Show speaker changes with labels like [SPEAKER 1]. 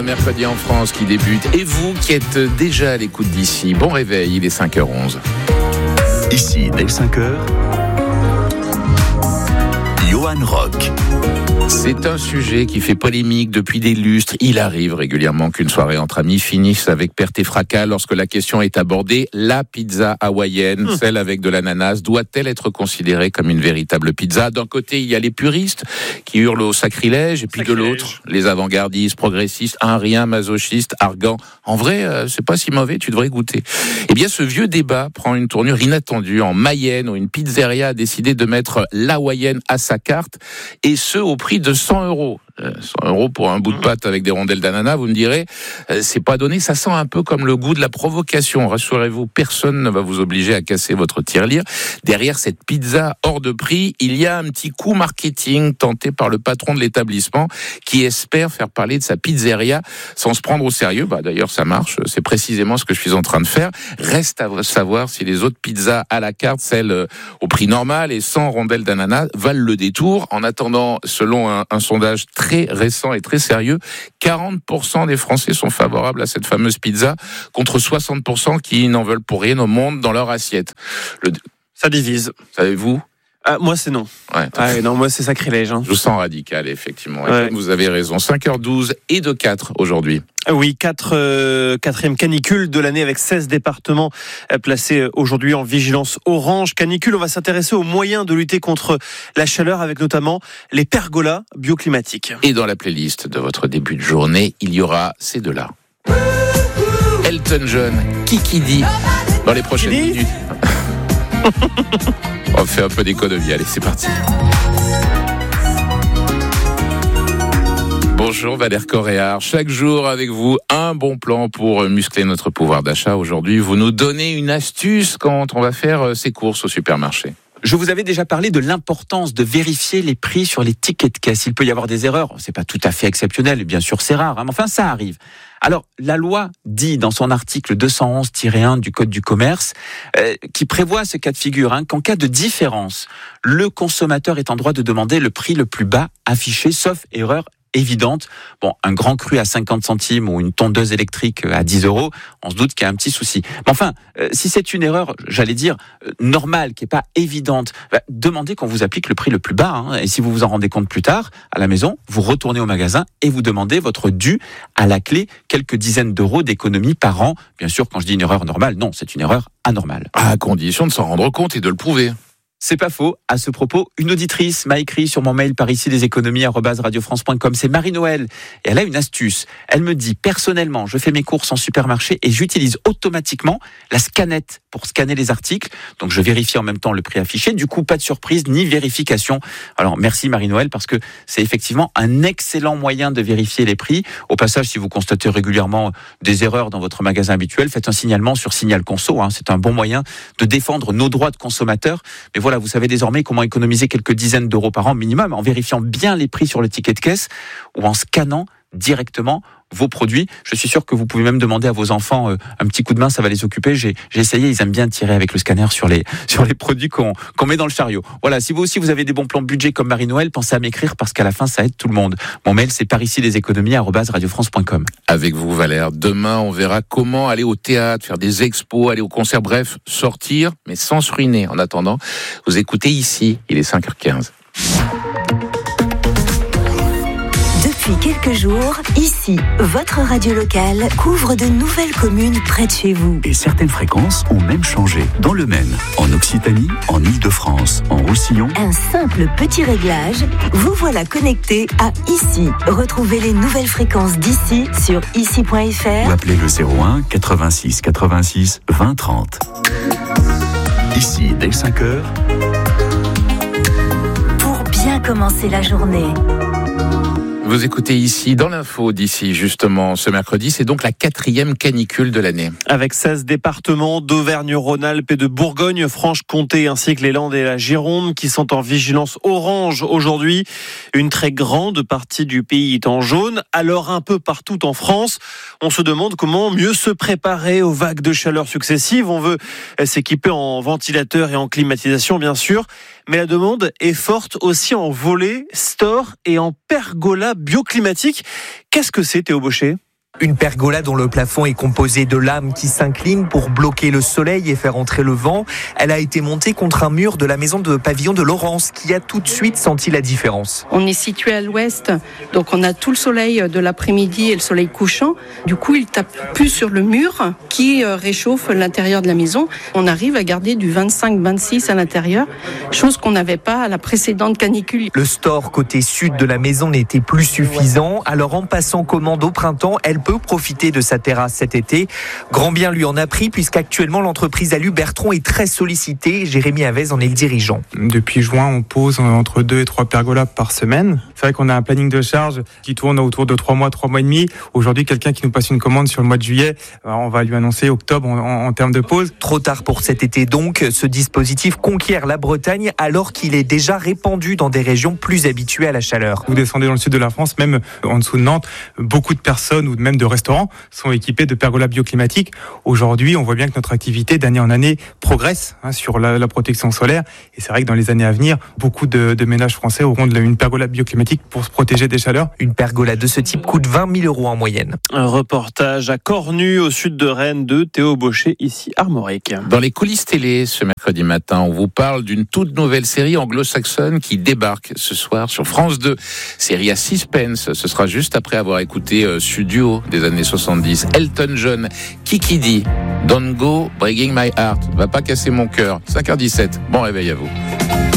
[SPEAKER 1] mercredi en France qui débute. Et vous qui êtes déjà à l'écoute d'ici, bon réveil, il est 5h11.
[SPEAKER 2] Ici, dès 5h, Johan Rock.
[SPEAKER 1] C'est un sujet qui fait polémique depuis des lustres. Il arrive régulièrement qu'une soirée entre amis finisse avec perte et fracas lorsque la question est abordée. La pizza hawaïenne, celle avec de l'ananas, doit-elle être considérée comme une véritable pizza ? D'un côté, il y a les puristes qui hurlent au sacrilège, et puis de l'autre, les avant-gardistes, progressistes, un rien masochistes, argants. En vrai, c'est pas si mauvais, tu devrais goûter. Eh bien, ce vieux débat prend une tournure inattendue en Mayenne, où une pizzeria a décidé de mettre l'hawaïenne à sa carte, et ce, au prix de 100 €. 100 € pour un bout de pâte avec des rondelles d'ananas, vous me direz, c'est pas donné, ça sent un peu comme le goût de la provocation. Rassurez-vous, personne ne va vous obliger à casser votre tirelire. Derrière cette pizza hors de prix, il y a un petit coup marketing tenté par le patron de l'établissement qui espère faire parler de sa pizzeria sans se prendre au sérieux. D'ailleurs, ça marche, c'est précisément ce que je suis en train de faire. Reste à savoir si les autres pizzas à la carte, celles au prix normal et sans rondelles d'ananas, valent le détour. En attendant, selon un sondage très récent et très sérieux, 40% des Français sont favorables à cette fameuse pizza, contre 60% qui n'en veulent pour rien au monde dans leur assiette.
[SPEAKER 3] Ça divise.
[SPEAKER 1] Savez-vous ?
[SPEAKER 3] Moi, c'est non.
[SPEAKER 1] Ouais,
[SPEAKER 3] non, moi, c'est sacrilège.
[SPEAKER 1] Je vous sens radical, effectivement.
[SPEAKER 3] Ouais.
[SPEAKER 1] Vous avez raison. 5h12 et de 4 aujourd'hui.
[SPEAKER 3] Oui, quatrième canicule de l'année avec 16 départements placés aujourd'hui en vigilance orange. Canicule, on va s'intéresser aux moyens de lutter contre la chaleur avec notamment les pergolas bioclimatiques.
[SPEAKER 1] Et dans la playlist de votre début de journée, il y aura ces deux-là. Elton John, Kiki Dee, dans les prochaines minutes. On fait un peu d'économie, allez, c'est parti. Bonjour Valère Coréard, chaque jour avec vous, un bon plan pour muscler notre pouvoir d'achat. Aujourd'hui, vous nous donnez une astuce quand on va faire ses courses au supermarché.
[SPEAKER 4] Je vous avais déjà parlé de l'importance de vérifier les prix sur les tickets de caisse. Il peut y avoir des erreurs, c'est pas tout à fait exceptionnel, et bien sûr c'est rare, mais enfin ça arrive. Alors, la loi dit dans son article 211-1 du Code du commerce, qui prévoit ce cas de figure, qu'en cas de différence, le consommateur est en droit de demander le prix le plus bas affiché, sauf erreur évidente. Un grand cru à 50 centimes ou une tondeuse électrique à 10 €, on se doute qu'il y a un petit souci. Mais enfin, si c'est une erreur, j'allais dire, normale, qui n'est pas évidente, demandez qu'on vous applique le prix le plus bas. Et si vous vous en rendez compte plus tard, à la maison, vous retournez au magasin et vous demandez votre dû, à la clé, quelques dizaines d'euros d'économie par an. Bien sûr, quand je dis une erreur normale, non, c'est une erreur anormale.
[SPEAKER 1] À condition de s'en rendre compte et de le prouver.
[SPEAKER 4] C'est pas faux. À ce propos, une auditrice m'a écrit sur mon mail par ici leséconomies@radiofrance.com. C'est Marie-Noël. Et elle a une astuce. Elle me dit, personnellement, je fais mes courses en supermarché et j'utilise automatiquement la scannette pour scanner les articles. Donc, je vérifie en même temps le prix affiché. Du coup, pas de surprise ni vérification. Alors, merci Marie-Noël parce que c'est effectivement un excellent moyen de vérifier les prix. Au passage, si vous constatez régulièrement des erreurs dans votre magasin habituel, faites un signalement sur Signal Conso. C'est un bon moyen de défendre nos droits de consommateurs. Mais voilà, vous savez désormais comment économiser quelques dizaines d'euros par an minimum en vérifiant bien les prix sur le ticket de caisse ou en scannant directement vos produits. Je suis sûr que vous pouvez même demander à vos enfants un petit coup de main, ça va les occuper. J'ai essayé, ils aiment bien tirer avec le scanner sur les produits qu'on met dans le chariot. Voilà, si vous aussi vous avez des bons plans budget comme Marie-Noël, pensez à m'écrire parce qu'à la fin ça aide tout le monde. Mon mail c'est parici-leséconomies@radiofrance.com.
[SPEAKER 1] Avec vous Valère, demain on verra comment aller au théâtre, faire des expos, aller au concert, bref, sortir mais sans se ruiner. En attendant, vous écoutez ici, il est 5h15.
[SPEAKER 5] Depuis quelques jours, ici, votre radio locale couvre de nouvelles communes près de chez vous.
[SPEAKER 2] Et certaines fréquences ont même changé. Dans le Maine, en Occitanie, en Île-de-France, en Roussillon.
[SPEAKER 5] Un simple petit réglage, vous voilà connecté à ici. Retrouvez les nouvelles fréquences d'ici sur ici.fr
[SPEAKER 2] Ou appelez le 01 86 86 20 30. Ici, dès 5h.
[SPEAKER 5] Pour bien commencer la journée.
[SPEAKER 1] Vous écoutez ici, dans l'info d'ici, justement, ce mercredi, c'est donc la 4e canicule de l'année.
[SPEAKER 3] Avec 16 départements d'Auvergne-Rhône-Alpes et de Bourgogne-Franche-Comté, ainsi que les Landes et la Gironde, qui sont en vigilance orange aujourd'hui. Une très grande partie du pays est en jaune. Alors, un peu partout en France, on se demande comment mieux se préparer aux vagues de chaleur successives. On veut s'équiper en ventilateur et en climatisation, bien sûr. Mais la demande est forte aussi en volets, stores et en pergolas bioclimatiques. Qu'est-ce que c'est, Théo Baucher ?
[SPEAKER 6] Une pergola dont le plafond est composé de lames qui s'inclinent pour bloquer le soleil et faire entrer le vent. Elle a été montée contre un mur de la maison de pavillon de Laurence qui a tout de suite senti la différence.
[SPEAKER 7] On est situé à l'ouest, donc on a tout le soleil de l'après-midi et le soleil couchant. Du coup, il tape plus sur le mur qui réchauffe l'intérieur de la maison. On arrive à garder du 25-26 à l'intérieur, chose qu'on n'avait pas à la précédente canicule.
[SPEAKER 6] Le store côté sud de la maison n'était plus suffisant, alors en passant commande au printemps, elle peut profiter de sa terrasse cet été. Grand bien lui en a pris puisqu'actuellement l'entreprise Alu Bertrand est très sollicitée. Jérémy Avez en est le dirigeant.
[SPEAKER 8] Depuis juin, on pose entre 2 et 3 pergolas par semaine. C'est vrai qu'on a un planning de charge qui tourne autour de 3 mois et demi. Aujourd'hui, quelqu'un qui nous passe une commande sur le mois de juillet, on va lui annoncer octobre en termes de pause.
[SPEAKER 6] Trop tard pour cet été donc, ce dispositif conquiert la Bretagne alors qu'il est déjà répandu dans des régions plus habituées à la chaleur.
[SPEAKER 8] Vous descendez dans le sud de la France, même en dessous de Nantes, beaucoup de personnes ou même de restaurants sont équipés de pergolas bioclimatiques. Aujourd'hui, on voit bien que notre activité d'année en année progresse sur la protection solaire. Et c'est vrai que dans les années à venir, beaucoup de ménages français auront une pergola bioclimatique pour se protéger des chaleurs.
[SPEAKER 6] Une pergola de ce type coûte 20 000 € en moyenne.
[SPEAKER 3] Un reportage à Cornu, au sud de Rennes, de Théo Baucher, ici Armorique.
[SPEAKER 1] Dans les coulisses télé, ce mercredi matin, on vous parle d'une toute nouvelle série anglo-saxonne qui débarque ce soir sur France 2. Série à suspense, ce sera juste après avoir écouté Studio des années 70. Elton John, Kiki D, Don't Go Breaking My Heart, va pas casser mon cœur. 5h17, bon réveil à vous.